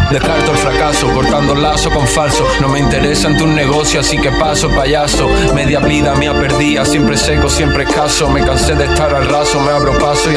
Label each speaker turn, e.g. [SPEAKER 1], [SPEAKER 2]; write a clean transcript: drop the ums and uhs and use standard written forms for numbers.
[SPEAKER 1] Descarto el fracaso, cortando lazo con falso. No me interesan tus negocios, así que paso, payaso. Media vida mía perdida, siempre seco, siempre escaso. Me cansé de estar al raso, me abro paso y